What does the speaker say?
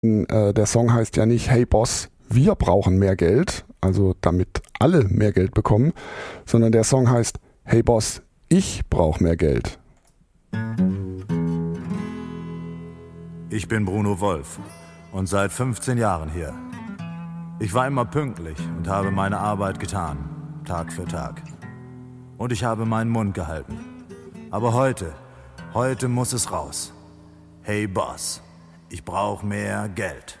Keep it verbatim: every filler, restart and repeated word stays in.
Äh, der Song heißt ja nicht Hey Boss, wir brauchen mehr Geld, also damit alle mehr Geld bekommen, sondern der Song heißt Hey Boss, ich brauche mehr Geld. Ich bin Bruno Wolf und seit fünfzehn Jahren hier. Ich war immer pünktlich und habe meine Arbeit getan, Tag für Tag. Und ich habe meinen Mund gehalten. Aber heute, heute muss es raus. Hey Boss, ich brauche mehr Geld.